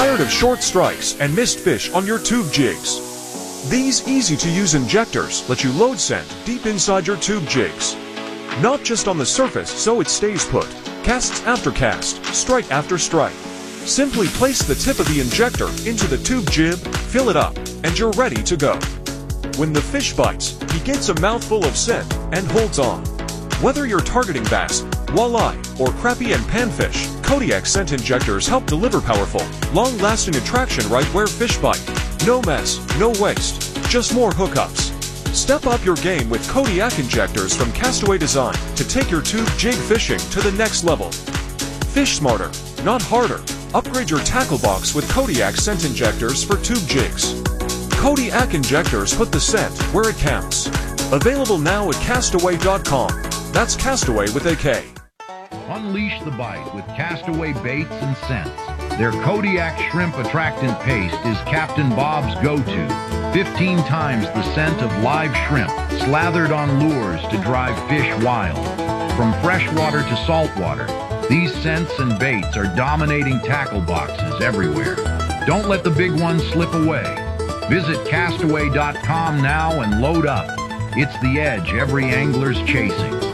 Tired of short strikes and missed fish on your tube jigs? These easy-to-use injectors let you load scent deep inside your tube jigs. Not just on the surface so it stays put, casts after cast, strike after strike. Simply place the tip of the injector into the tube jib, fill it up, and you're ready to go. When the fish bites, he gets a mouthful of scent and holds on. Whether you're targeting bass, walleye, or crappie and panfish, Kodiak scent injectors help deliver powerful, long-lasting attraction right where fish bite. No mess, no waste, just more hookups. Step up your game with Kodiak injectors from Castaway Design to take your tube jig fishing to the next level. Fish smarter, not harder. Upgrade your tackle box with Kodiak scent injectors for tube jigs. Kodiak injectors put the scent where it counts. Available now at Castaway.com. That's Castaway with a K. Unleash the bite with Castaway baits and scents. Their Kodiak shrimp attractant paste is Captain Bob's go-to. 15 times the scent of live shrimp, slathered on lures to drive fish wild. From freshwater to saltwater, these scents and baits are dominating tackle boxes everywhere. Don't let the big ones slip away. Visit Castaway.com now and load up. It's the edge every angler's chasing.